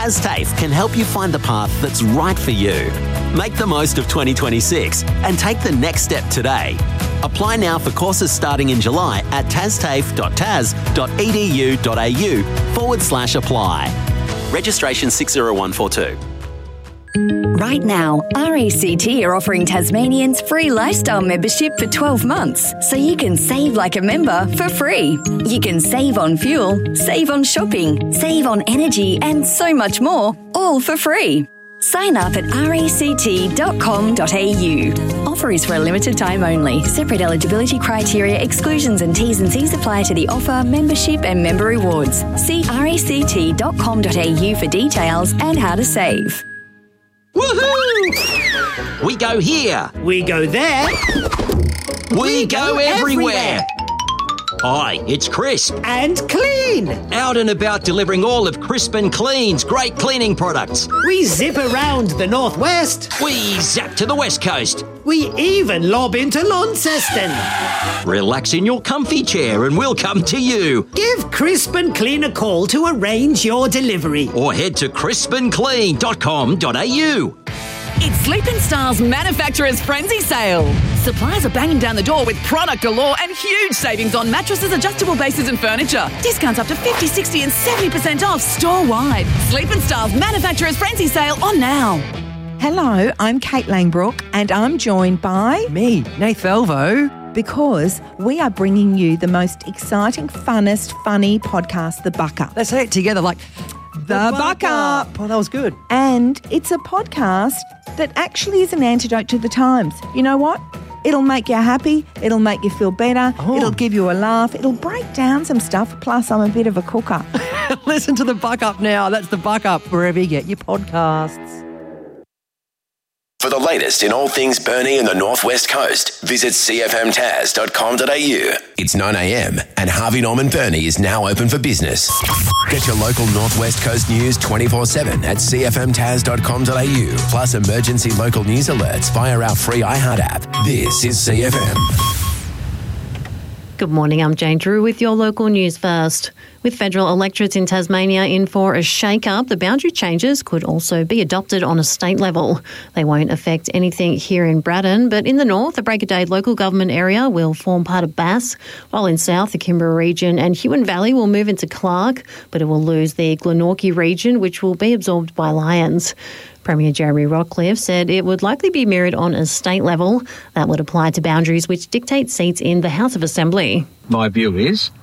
TasTAFE can help you find the path that's right for you. Make the most of 2026 and take the next step today. Apply now for courses starting in July at tastafe.tas.edu.au/apply. Registration 60142. Right now, RACT are offering Tasmanians free lifestyle membership for 12 months, so you can save like a member for free. You can save on fuel, save on shopping, save on energy, and so much more, all for free. Sign up at ract.com.au. Offer is for a limited time only. Separate eligibility criteria, exclusions and T's and C's apply to the offer, membership and member rewards. See ract.com.au for details and how to save. Woohoo! We go here. We go there. We go everywhere. Hi, it's Crisp. And Clean. Out and about delivering all of Crisp and Clean's great cleaning products. We zip around the northwest. We zap to the west coast. We even lob into Launceston. Relax in your comfy chair and we'll come to you. Give Crisp and Clean a call to arrange your delivery. Or head to crispandclean.com.au. It's Sleep & Style's Manufacturer's Frenzy Sale. Suppliers are banging down the door with product galore and huge savings on mattresses, adjustable bases and furniture. Discounts up to 50, 60 and 70% off store-wide. Sleep & Style's Manufacturer's Frenzy Sale on now. Hello, I'm Kate Langbrook and I'm joined by... me, Nath Velvo. Because we are bringing you the most exciting, funnest, funny podcast, The Buck Up. Let's say it together like... The Buck Up. Oh, that was good. And it's a podcast that actually is an antidote to the times. You know what? It'll make you happy. It'll make you feel better. Oh. It'll give you a laugh. It'll break down some stuff. Plus, I'm a bit of a cooker. Listen to The Buck Up now. That's The Buck Up, wherever you get your podcasts. For the latest in all things Burnie and the Northwest Coast, visit cfmtas.com.au. It's 9 a.m. and Harvey Norman Burnie is now open for business. Get your local Northwest Coast news 24/7 at cfmtas.com.au. Plus emergency local news alerts via our free iHeart app. This is CFM. Good morning, I'm Jane Drew with your local news first. With federal electorates in Tasmania in for a shake-up, the boundary changes could also be adopted on a state level. They won't affect anything here in Braddon, but in the north, the Break of Day local government area will form part of Bass, while in south, the Kimberley region and Huon Valley will move into Clark, but it will lose the Glenorchy region, which will be absorbed by Lyons. Premier Jeremy Rockcliffe said it would likely be mirrored on a state level. That would apply to boundaries which dictate seats in the House of Assembly. My view is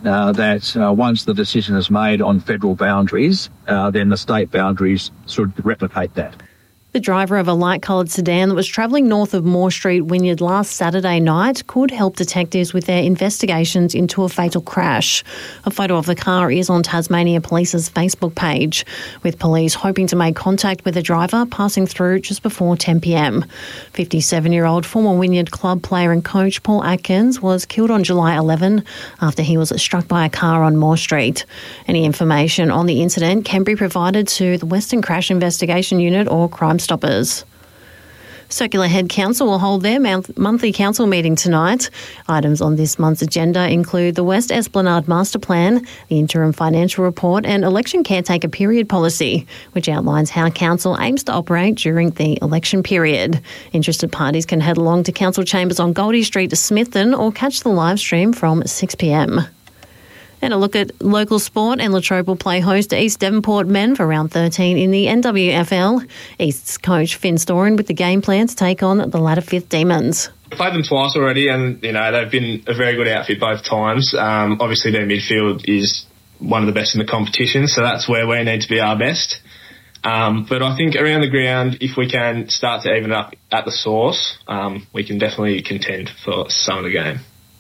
that once the decision is made on federal boundaries, then the state boundaries should replicate that. The driver of a light-coloured sedan that was travelling north of Moore Street, Wynyard, last Saturday night could help detectives with their investigations into a fatal crash. A photo of the car is on Tasmania Police's Facebook page, with police hoping to make contact with the driver passing through just before 10 p.m. 57-year-old former Wynyard club player and coach Paul Atkins was killed on July 11 after he was struck by a car on Moore Street. Any information on the incident can be provided to the Western Crash Investigation Unit or Crime Stoppers. Circular Head Council will hold their monthly council meeting tonight. Items on this month's agenda include the West Esplanade Master Plan, the Interim Financial Report and Election Caretaker Period Policy, which outlines how council aims to operate during the election period. Interested parties can head along to council chambers on Goldie Street to Smithton or catch the live stream from 6 p.m. And a look at local sport, and Latrobe will play host to East Devonport men for round 13 in the NWFL. East's coach Finn Storin with the game plan to take on the latter Fifth Demons. I've played them twice already and, they've been a very good outfit both times. Obviously their midfield is one of the best in the competition, so that's where we need to be our best. But I think around the ground, if we can start to even up at the source, we can definitely contend for some of the game.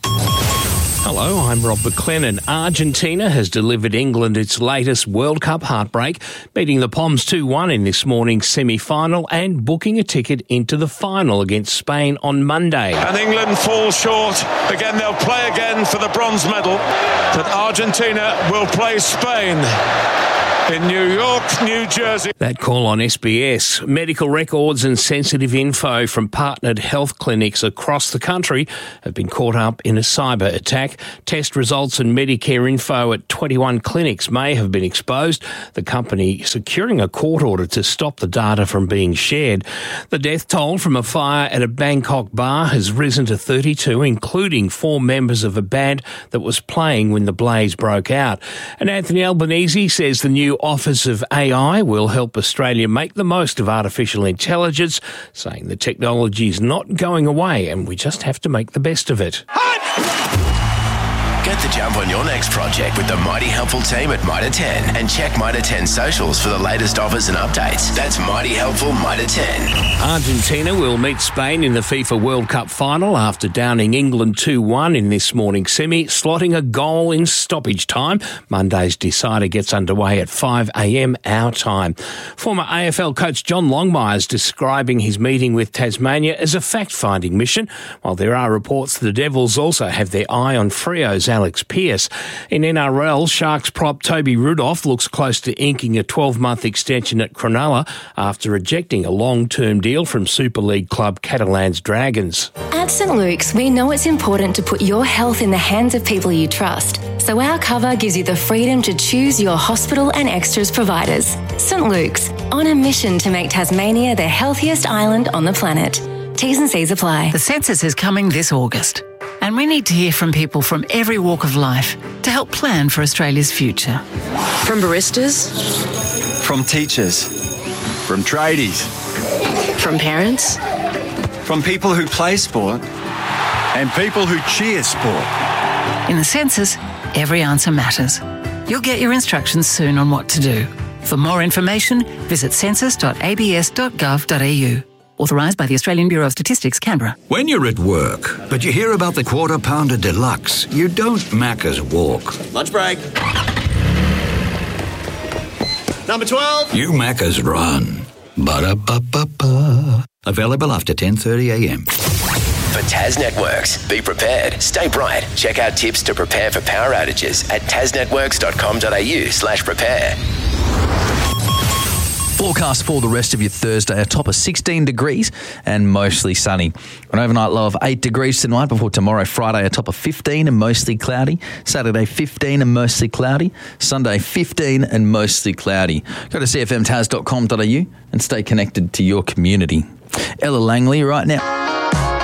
Hello, I'm Rob McLennan. Argentina has delivered England its latest World Cup heartbreak, beating the Poms 2-1 in this morning's semi-final and booking a ticket into the final against Spain on Monday. And England falls short. Again, they'll play again for the bronze medal. But Argentina will play Spain in New York, New Jersey. That call on SBS. Medical records and sensitive info from partnered health clinics across the country have been caught up in a cyber attack. Test results and Medicare info at 21 clinics may have been exposed, the company securing a court order to stop the data from being shared. The death toll from a fire at a Bangkok bar has risen to 32, including 4 members of a band that was playing when the blaze broke out. And Anthony Albanese says the new Office of AI will help Australia make the most of artificial intelligence, saying the technology is not going away and we just have to make the best of it. Get the jump on your next project with the Mighty Helpful team at Mitre 10 and check Mitre 10 socials for the latest offers and updates. That's Mighty Helpful Mitre 10. Argentina will meet Spain in the FIFA World Cup final after downing England 2-1 in this morning's semi, slotting a goal in stoppage time. Monday's decider gets underway at 5 a.m. our time. Former AFL coach John Longmire is describing his meeting with Tasmania as a fact-finding mission, while there are reports the Devils also have their eye on Freo's Alex Pearce. In NRL, Sharks prop Toby Rudolph looks close to inking a 12-month extension at Cronulla after rejecting a long-term deal from Super League club Catalans Dragons. At St Luke's, we know it's important to put your health in the hands of people you trust, so our cover gives you the freedom to choose your hospital and extras providers. St Luke's, on a mission to make Tasmania the healthiest island on the planet. T's and C's apply. The census is coming this August, and we need to hear from people from every walk of life to help plan for Australia's future. From baristas, from teachers, from tradies, from parents, from people who play sport, and people who cheer sport. In the census, every answer matters. You'll get your instructions soon on what to do. For more information, visit census.abs.gov.au. Authorised by the Australian Bureau of Statistics, Canberra. When you're at work, but you hear about the Quarter Pounder Deluxe, you don't Macca's walk. Lunch break. Number 12. You Macca's run. Ba-da-ba-ba-ba. Available after 10:30am. For Tas Networks, be prepared, stay bright. Check out tips to prepare for power outages at tasnetworks.com.au/prepare. Forecast for the rest of your Thursday, a top of 16 degrees and mostly sunny. An overnight low of 8 degrees tonight before tomorrow, Friday, a top of 15 and mostly cloudy. Saturday, 15 and mostly cloudy. Sunday, 15 and mostly cloudy. Go to cfmtas.com.au and stay connected to your community. Ella Langley right now.